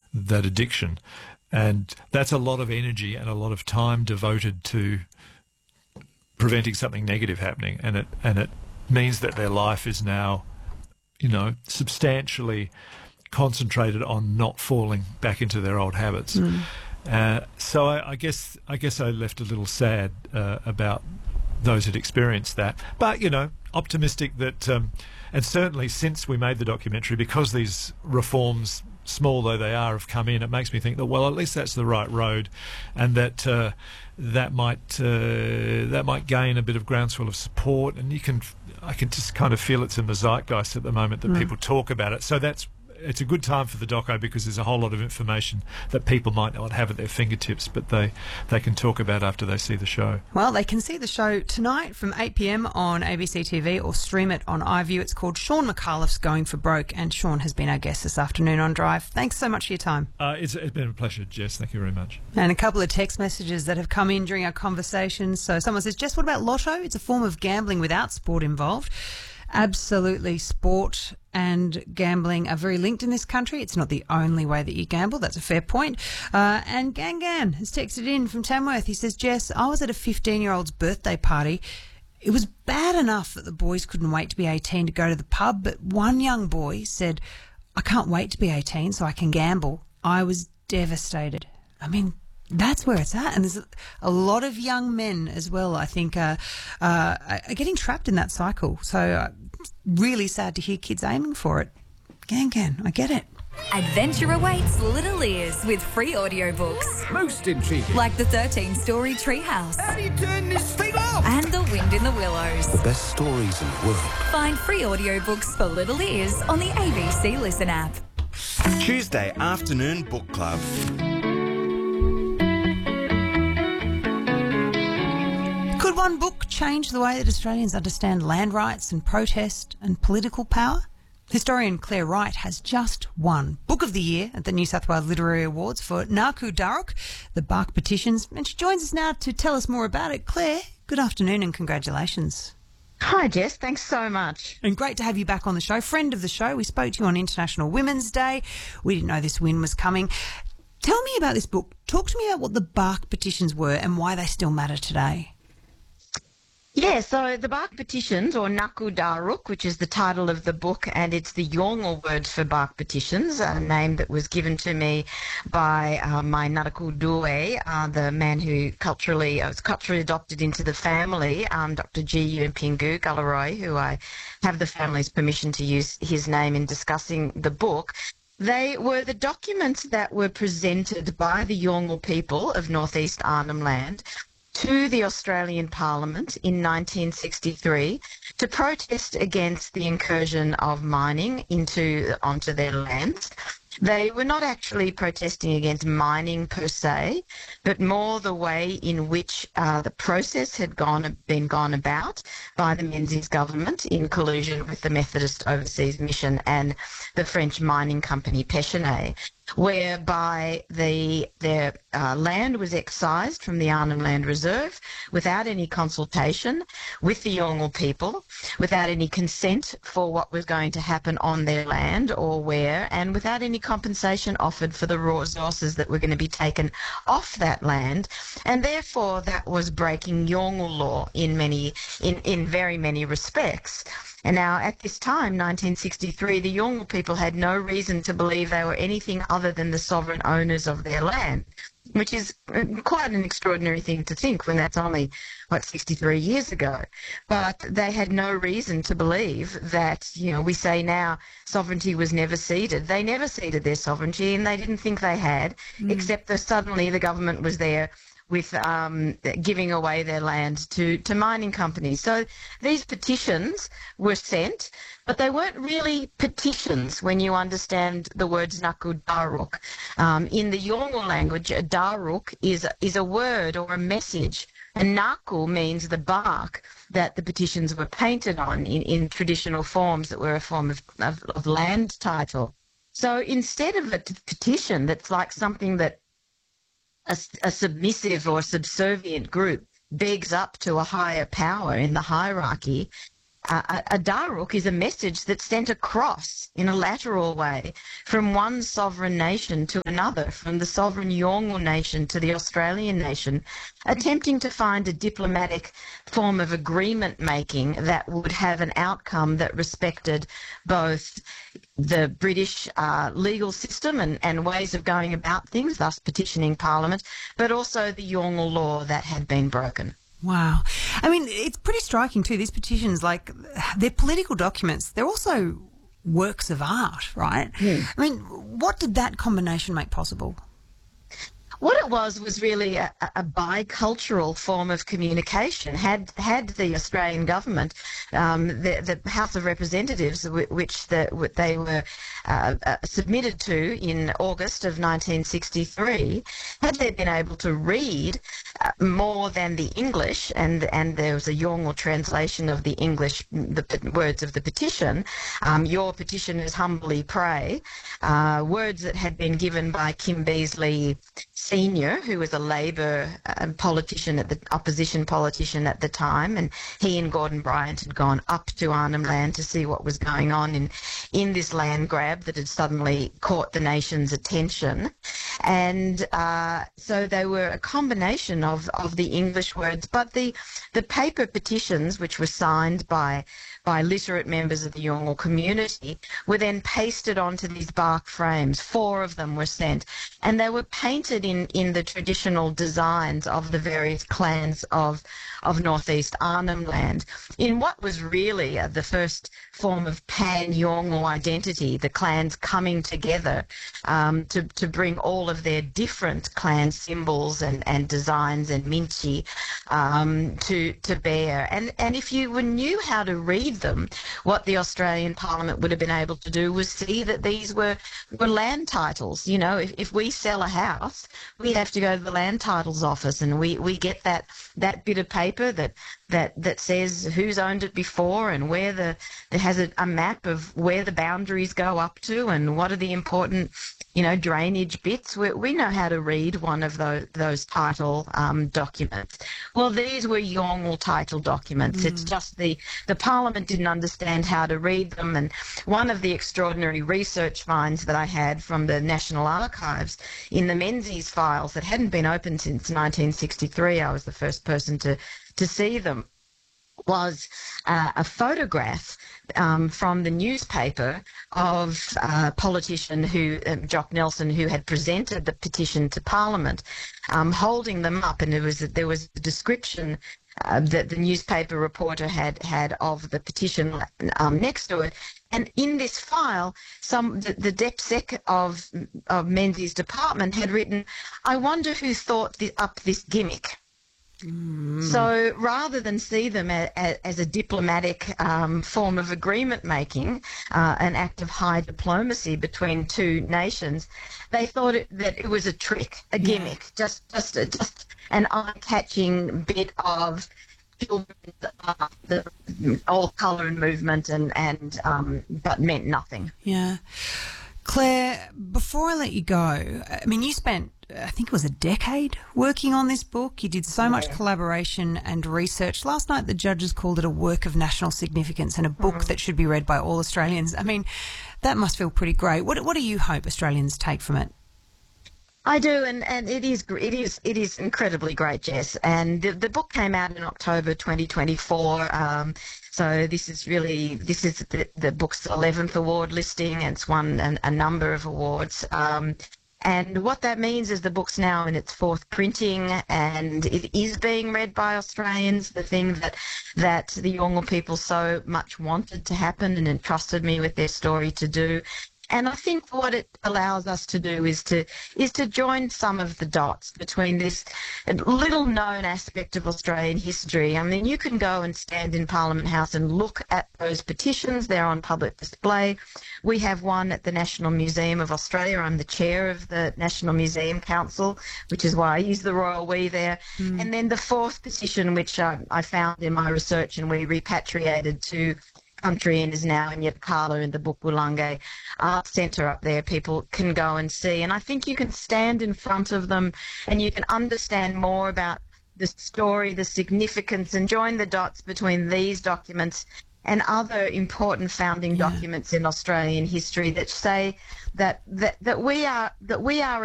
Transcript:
that addiction. And that's a lot of energy and a lot of time devoted to preventing something negative happening. And it means that their life is now, substantially concentrated on not falling back into their old habits. So I guess I left a little sad about those that experienced that. But, optimistic that, and certainly since we made the documentary, because these reforms, small though they are, have come in, it makes me think that, well, at least that's the right road, and that that might gain a bit of groundswell of support. And I can just kind of feel it's in the zeitgeist at the moment that people talk about it. So it's a good time for the doco, because there's a whole lot of information that people might not have at their fingertips, but they can talk about after they see the show. Well, they can see the show tonight from 8 p.m. on ABC TV or stream it on iView. It's called Sean McAuliffe's Going for Broke, and Sean has been our guest this afternoon on Drive. Thanks so much for your time. It's been a pleasure, Jess. Thank you very much. And a couple of text messages that have come in during our conversation. So someone says, Jess, what about lotto? It's a form of gambling without sport involved. Absolutely, sport and gambling are very linked in this country. It's not the only way that you gamble. That's a fair point. And Gangan has texted in from Tamworth. He says, Jess, I was at a 15-year-old's birthday party. It was bad enough that the boys couldn't wait to be 18 to go to the pub, but one young boy said, I can't wait to be 18 so I can gamble. I was devastated. I mean, that's where it's at. And there's a lot of young men as well, I think, are getting trapped in that cycle. So really sad to hear kids aiming for it. Gan, I get it. Adventure awaits Little Ears with free audiobooks. Most intriguing. Like the 13-story Treehouse. How do you turn this thing off? And The Wind in the Willows. The best stories in the world. Find free audiobooks for Little Ears on the ABC Listen app. Tuesday afternoon book club. Could one book change the way that Australians understand land rights and protest and political power? Historian Claire Wright has just won Book of the Year at the New South Wales Literary Awards for Ngāku Dharuk, The Bark Petitions, and she joins us now to tell us more about it. Claire, good afternoon and congratulations. Hi, Jess. Thanks so much. And great to have you back on the show. Friend of the show. We spoke to you on International Women's Day. We didn't know this win was coming. Tell me about this book. Talk to me about what the Bark Petitions were and why they still matter today. Yeah, so the Bark Petitions, or Ngāku Dharuk, which is the title of the book, and it's the Yolngu word for Bark Petitions, a name that was given to me by my Ngāraku Due, the man who was culturally adopted into the family, Dr. G. Pingu Galaroi, who I have the family's permission to use his name in discussing the book. They were the documents that were presented by the Yolngu people of Northeast Arnhem Land to the Australian Parliament in 1963 to protest against the incursion of mining onto their lands. They were not actually protesting against mining per se, but more the way in which the process had been gone about by the Menzies government in collusion with the Methodist Overseas Mission and the French mining company Pechenay, whereby their land was excised from the Arnhem Land Reserve without any consultation with the Yolngu people, without any consent for what was going to happen on their land or where, and without any compensation offered for the raw resources that were going to be taken off that land. And therefore that was breaking Yolngu law in very many respects. And now, at this time, 1963, the Yolngu people had no reason to believe they were anything other than the sovereign owners of their land, which is quite an extraordinary thing to think when that's only, 63 years ago. But they had no reason to believe that, we say now sovereignty was never ceded. They never ceded their sovereignty, and they didn't think they had, except that suddenly the government was there with giving away their land to mining companies. So these petitions were sent, but they weren't really petitions when you understand the words Ngāku Dharuk. In the Yolngu language, a Dharuk is a word or a message, and Ngāku means the bark that the petitions were painted on in traditional forms that were a form of land title. So instead of a petition that's like something that a submissive or subservient group begs up to a higher power in the hierarchy, A Daruk is a message that's sent across in a lateral way from one sovereign nation to another, from the sovereign Yolngu nation to the Australian nation, attempting to find a diplomatic form of agreement making that would have an outcome that respected both the British legal system and ways of going about things, thus petitioning Parliament, but also the Yolngu law that had been broken. Wow. I mean, it's pretty striking too. These petitions, like, they're political documents. They're also works of art, right? I mean, what did that combination make possible? What it was really a bicultural form of communication. Had the Australian government, the House of Representatives, which they were submitted to in August of 1963, had they been able to read more than the English, and there was a Yolngu translation of the English, the words of the petition, your petitioners humbly pray, words that had been given by Kim Beazley Senior, who was a Labor politician, opposition politician at the time, and he and Gordon Bryant had gone up to Arnhem Land to see what was going on in this land grab that had suddenly caught the nation's attention. And so they were a combination of the English words, but the paper petitions, which were signed by literate members of the Yolngu community, were then pasted onto these bark frames. 4 of them were sent, and they were painted in the traditional designs of the various clans of northeast Arnhem Land, in what was really the first form of pan-Yolngu identity, the clans coming together to bring all of their different clan symbols and designs and minchi to bear. And if you knew how to read them, what the Australian Parliament would have been able to do was see that these were land titles. You know, if we sell a house, we have to go to the land titles office, and we get that bit of paper that says who's owned it before, and where that has a map of where the boundaries go up to and what are the important, drainage bits. We know how to read one of those title documents. Well, these were Yolngu title documents. It's just the Parliament didn't understand how to read them. And one of the extraordinary research finds that I had from the National Archives in the Menzies files that hadn't been opened since 1963, I was the first person to see them, was a photograph from the newspaper of a politician Jock Nelson, who had presented the petition to Parliament, holding them up, and there was a description that the newspaper reporter had of the petition next to it. And in this file, the DepSec of Menzies' department had written, "I wonder who thought up this gimmick." So rather than see them as a diplomatic form of agreement making, an act of high diplomacy between two nations, they thought that it was a trick, a gimmick, just an eye-catching bit of the all colour and movement, and but meant nothing. Yeah. Claire, before I let you go, I mean, you spent, I think it was a decade working on this book. You did so much collaboration and research. Last night, the judges called it a work of national significance and a book that should be read by all Australians. I mean, that must feel pretty great. What do you hope Australians take from it? I do, and it is incredibly great, Jess. And the book came out in October 2024. So this is the book's 11th award listing, and it's won a number of awards. And what that means is the book's now in its 4th printing, and it is being read by Australians, the thing that the Yolngu people so much wanted to happen and entrusted me with their story to do. And I think what it allows us to do is to join some of the dots between this little known aspect of Australian history. I mean, you can go and stand in Parliament House and look at those petitions. They're on public display. We have one at the National Museum of Australia. I'm the chair of the National Museum Council, which is why I use the royal we there. And then the 4th petition, which I found in my research and we repatriated to country and is now in Yirrkala in the Bukbulangay Art Centre up there, people can go and see. And I think you can stand in front of them and you can understand more about the story, the significance, and join the dots between these documents and other important founding documents in Australian history that say that we are